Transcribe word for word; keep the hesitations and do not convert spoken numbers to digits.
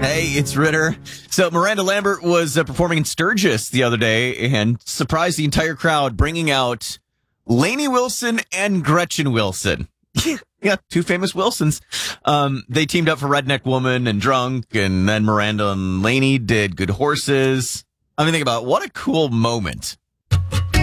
Hey, it's Ritter. So Miranda Lambert was uh, performing in Sturgis the other day and surprised the entire crowd, bringing out Lainey Wilson and Gretchen Wilson. Yeah, two famous Wilsons. Um, they teamed up for Redneck Woman and Drunk, and then Miranda and Lainey did Good Horses. I mean, think about it. What a cool moment